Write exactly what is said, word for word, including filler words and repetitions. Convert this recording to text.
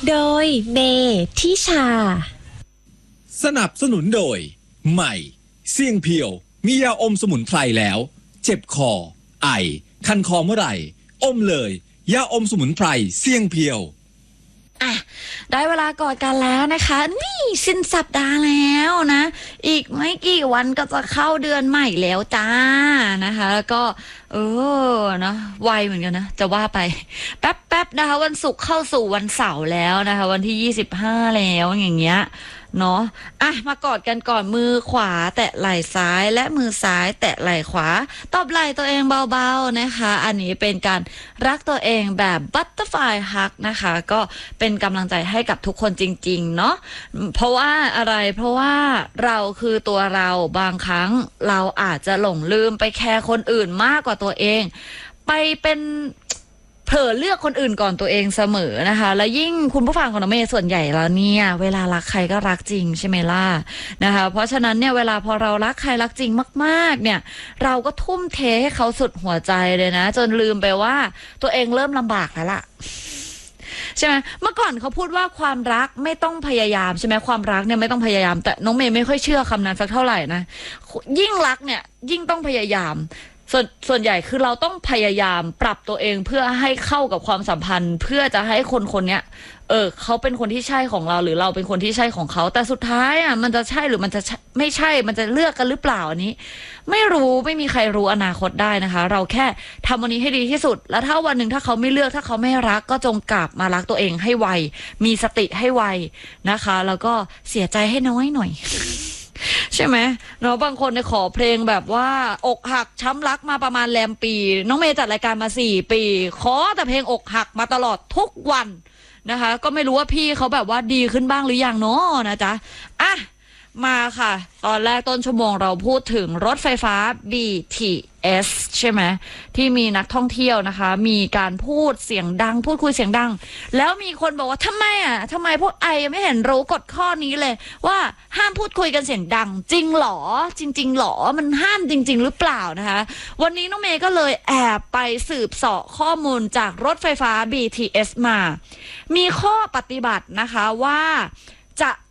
โดยเบทิชาสนับสนุนโดยใหม่เสี่ยงเพียวมียาอมสมุนไพรแล้วเจ็บคอไอคันคอเมื่อไหร่อมเลยยาอมสมุนไพรเสี่ยงเพียวอ่ะได้เวลากอดกันแล้วนะคะนี่สิ้นสัปดาห์แล้วนะอีกไม่กี่วันก็จะเข้าเดือนใหม่แล้วจ้านะคะแล้วก็เออเนาะไวเหมือนกันนะจะว่าไปแป๊บแป๊บนะคะวันศุกร์เข้าสู่วันเสาร์แล้วนะคะวันที่ยี่สิบห้าแล้วอย่างเงี้ยเนาะอ่ะมากอดกันก่อนมือขวาแตะไหล่ซ้ายและมือซ้ายแตะไหล่ขวาตบไหล่ตัวเองเบาๆนะคะอันนี้เป็นการรักตัวเองแบบบัตเตอร์ฟลายฮักนะคะก็เป็นกำลังใจให้กับทุกคนจริงๆเนาะเพราะว่าอะไรเพราะว่าเราคือตัวเราบางครั้งเราอาจจะหลงลืมไปแคร์คนอื่นมากกว่าตัวเองไปเป็นเผลอเลือกคนอื่นก่อนตัวเองเสมอนะคะและยิ่งคุณผู้ฟังของน้องเมย์ส่วนใหญ่แล้วเนี่ยเวลารักใครก็รักจริงใช่ไหมล่ะนะคะเพราะฉะนั้นเนี่ยเวลาพอเรารักใครรักจริงมากๆเนี่ยเราก็ทุ่มเทให้เขาสุดหัวใจเลยนะจนลืมไปว่าตัวเองเริ่มลำบากแล้วล่ะใช่ไหมเมื่อก่อนเขาพูดว่าความรักไม่ต้องพยายามใช่ไหมความรักเนี่ยไม่ต้องพยายามแต่น้องเมย์ไม่ค่อยเชื่อคำนั้นสักเท่าไหร่นะยิ่งรักเนี่ยยิ่งต้องพยายามส่วนส่วนใหญ่คือเราต้องพยายามปรับตัวเองเพื่อให้เข้ากับความสัมพันธ์เพื่อจะให้คนคนเนี้ยเออเขาเป็นคนที่ใช่ของเราหรือเราเป็นคนที่ใช่ของเขาแต่สุดท้ายอ่ะมันจะใช่หรือมันจะไม่ใช่มันจะเลือกกันหรือเปล่าอันนี้ไม่รู้ไม่มีใครรู้อนาคตได้นะคะเราแค่ทำวันนี้ให้ดีที่สุดแล้วถ้าวันหนึ่งถ้าเขาไม่เลือกถ้าเขาไม่รักก็จงกลับมารักตัวเองให้ไวมีสติให้ไวนะคะแล้วก็เสียใจให้น้อยหน่อยใช่ไหมเนาะบางคนเนี่ยขอเพลงแบบว่าอกหักช้ำรักมาประมาณแรมปีน้องเมย์จัดรายการมาสี่ปีขอแต่เพลงอกหักมาตลอดทุกวันนะคะก็ไม่รู้ว่าพี่เขาแบบว่าดีขึ้นบ้างหรือยังเนาะนะจ๊ะอ่ะมาค่ะตอนแรกต้นชั่วโมงเราพูดถึงรถไฟฟ้า บี ที เอส ใช่ไหมที่มีนักท่องเที่ยวนะคะมีการพูดเสียงดังพูดคุยเสียงดังแล้วมีคนบอกว่าทำไมอ่ะทำไมพวกไอไม่เห็นรู้กฎข้อนี้เลยว่าห้ามพูดคุยกันเสียงดังจริงหรอจริงๆหรอมันห้ามจริงๆหรือเปล่านะคะวันนี้น้องเมย์ก็เลยแอบไปสืบเสาะข้อมูลจากรถไฟฟ้า บี ที เอส มามีข้อปฏิบัตินะคะว่าจะ